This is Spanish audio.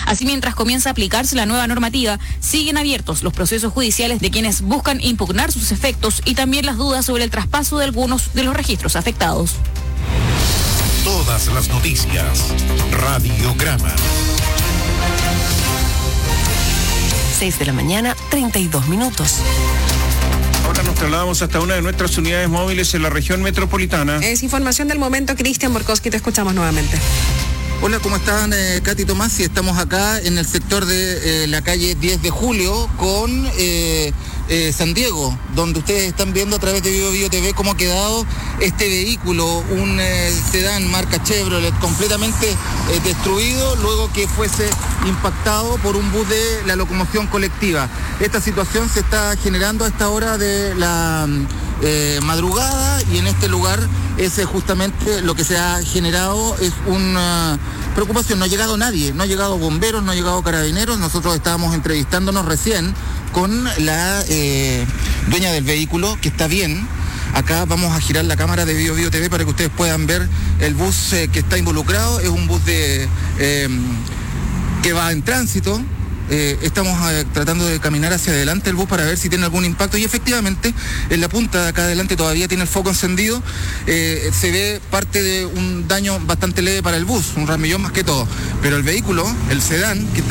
Así, mientras comienza a aplicarse la nueva normativa, siguen abiertos los procesos judiciales de quienes buscan impugnar sus efectos y también las dudas sobre el traspaso de algunos de los registros afectados. Todas las noticias. Radiograma. 6 de la mañana, 32 minutos. Ahora nos trasladamos hasta una de nuestras unidades móviles en la región metropolitana. Es información del momento. Cristian Borkowski, te escuchamos nuevamente. Hola, ¿cómo están? Katy Tomás, y estamos acá en el sector de la calle 10 de Julio con San Diego, donde ustedes están viendo a través de Bio TV cómo ha quedado este vehículo, un sedán marca Chevrolet completamente destruido luego que fuese impactado por un bus de la locomoción colectiva. Esta situación se está generando a esta hora de la madrugada, y en este lugar es justamente lo que se ha generado es una preocupación. No ha llegado nadie, no ha llegado bomberos, no ha llegado carabineros. Nosotros estábamos entrevistándonos recién con la dueña del vehículo, que está bien. Acá vamos a girar la cámara de Bio TV para que ustedes puedan ver el bus que está involucrado. Es un bus que va en tránsito. Estamos tratando de caminar hacia adelante el bus para ver si tiene algún impacto, y efectivamente en la punta de acá adelante todavía tiene el foco encendido. Se ve parte de un daño bastante leve para el bus, un ramillón más que todo, pero el vehículo, el sedán que está